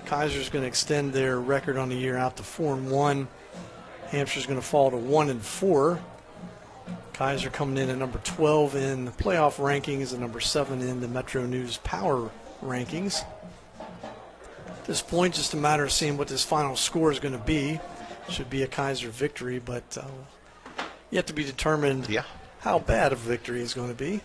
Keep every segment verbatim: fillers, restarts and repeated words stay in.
Kaiser's going to extend their record on the year out to four and one. Hampshire's going to fall to one and four. Kaiser coming in at number twelve in the playoff rankings and number seven in the Metro News Power rankings. At this point, just a matter of seeing what this final score is going to be. Should be a Kaiser victory, but uh, yet to be determined yeah. how bad a victory is going to be.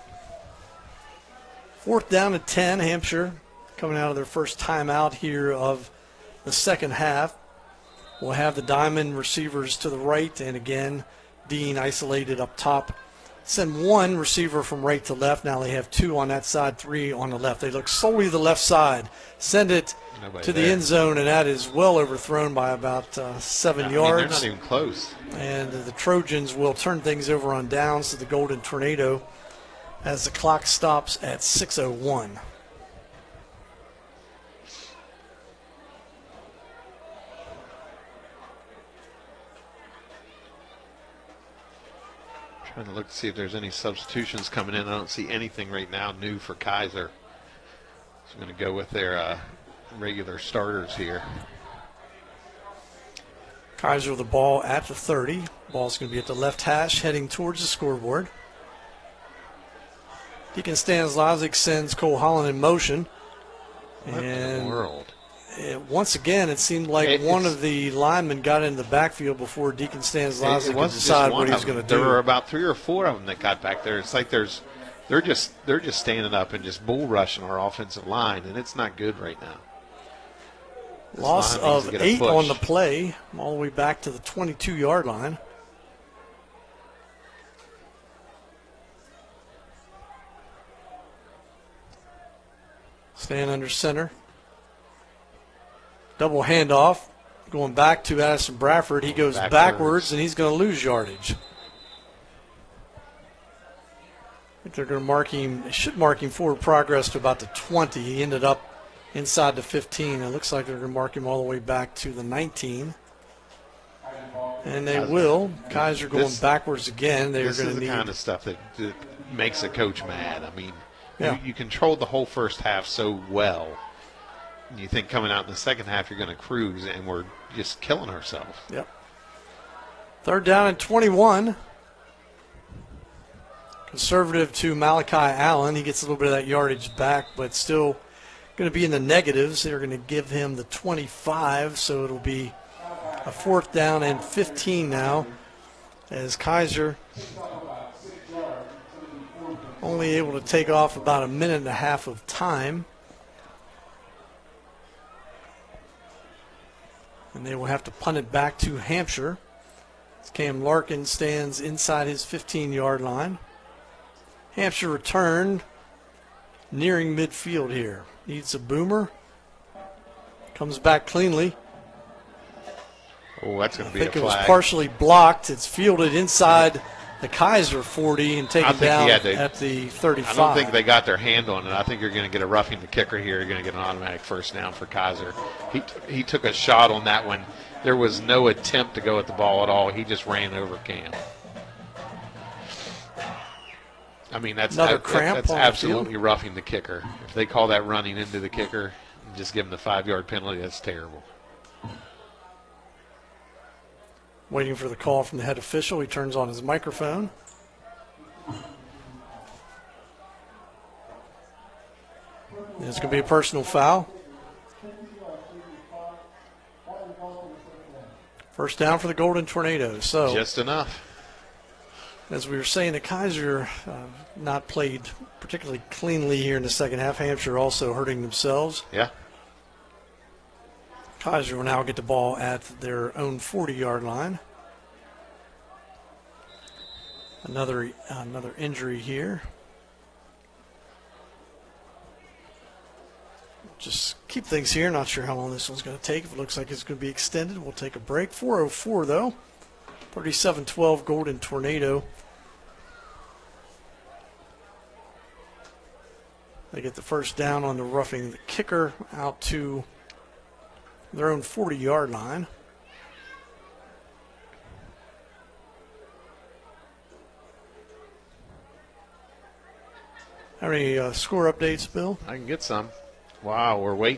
Fourth down and ten, Hampshire coming out of their first timeout here of the second half. We'll have the diamond receivers to the right, and again, Dean isolated up top. Send one receiver from right to left. Now they have two on that side, three on the left. They look solely to the left side. Send it Nobody to there. the end zone, and that is well overthrown by about uh, seven I yards. mean, they're not even close. And the Trojans will turn things over on downs to the Golden Tornado as the clock stops at six oh one. Trying to look to see if there's any substitutions coming in. I don't see anything right now new for Kaiser. So I'm going to go with their uh, regular starters here. Kaiser with the ball at the thirty. Ball's going to be at the left hash heading towards the scoreboard. Deacon Stanislavic sends Cole Holland in motion. What and in the world? It, once again, it seemed like It, one of the linemen got into the backfield before Deacon Stanislavic It could wasn't decide just what one he was of them. going to do. There were about three or four of them that got back there. It's like there's, they're just they're just standing up and just bull rushing our offensive line, and it's not good right now. This Loss line needs of to get a eight push. on the play, all the way back to the twenty-two-yard line. Stand under center. Double handoff. Going back to Addison Bradford. He goes Backwards. backwards, and he's going to lose yardage. I think they're going to mark him, they should mark him forward progress to about the twenty. He ended up inside the fifteen. It looks like they're going to mark him all the way back to the nineteen. And they Kaiser. will. Kaiser going This- backwards again. They're This going is to the need. kind of stuff that, that makes a coach mad. I mean, Yeah. you, you controlled the whole first half so well. You think coming out in the second half you're going to cruise, and we're just killing ourselves. Yep. Third down and twenty-one. Conservative to Malachi Allen. He gets a little bit of that yardage back, but still going to be in the negatives. They're going to give him the twenty-five, so it'll be a fourth down and fifteen now, as Kaiser only able to take off about a minute and a half of time. And they will have to punt it back to Hampshire. Cam Larkin stands inside his fifteen-yard line. Hampshire returned, nearing midfield here. Needs a boomer. Comes back cleanly. Oh, that's going I to be a think it was flag. partially blocked. It's fielded inside the Kaiser forty and I taken think he down had to- at the thirty-five. I don't think they got their hand on it. I think you're going to get a roughing the kicker here. You're going to get an automatic first down for Kaiser. He he took a shot on that one. There was no attempt to go at the ball at all. He just ran over Cam. I mean, that's Another that- cramp that's on the absolutely field. roughing the kicker. If they call that running into the kicker and just give him the five-yard penalty, that's terrible. Waiting for the call from the head official. He turns on his microphone. It's going to be a personal foul. First down for the Golden Tornadoes. So, Just enough. as we were saying, the Kaiser uh, not played particularly cleanly here in the second half. Hampshire also hurting themselves. Yeah. Kaiser will now get the ball at their own forty-yard line. Another another injury here. Just keep things here. Not sure how long this one's going to take. If it looks like it's going to be extended, we'll take a break. four oh four, though. thirty-seven twelve Golden Tornado. They get the first down on the roughing the kicker out to their own forty-yard line. Have any uh, score updates, Bill? I can get some. Wow, we're waiting.